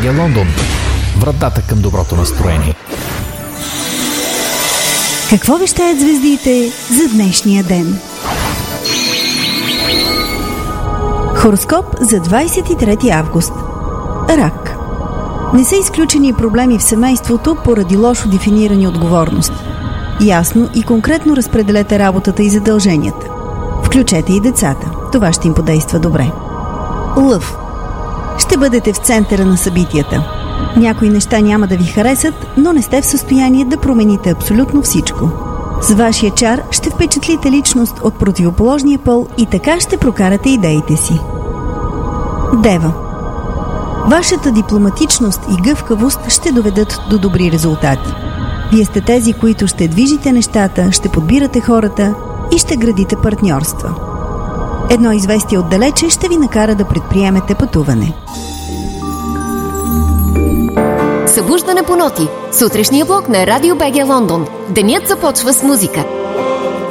БГ Лондон. Вратата към доброто настроение. Какво вещаят звездите за днешния ден? Хороскоп за 23 август. Рак. Не са изключени проблеми в семейството поради лошо дефинирани отговорности. Ясно и конкретно разпределете работата и задълженията. Включете и децата. Това ще им подейства добре. Лъв. Ще бъдете в центъра на събитията. Някои неща няма да ви харесат, но не сте в състояние да промените абсолютно всичко. С вашия чар ще впечатлите личност от противоположния пол и така ще прокарате идеите си. Дева. Вашата дипломатичност и гъвкавост ще доведат до добри резултати. Вие сте тези, които ще движите нещата, ще подбирате хората и ще градите партньорства. Едно известие отдалече ще ви накара да предприемете пътуване. Събуждане по ноти. Сутрешния блок на Радио БГ Лондон. Денят започва с музика.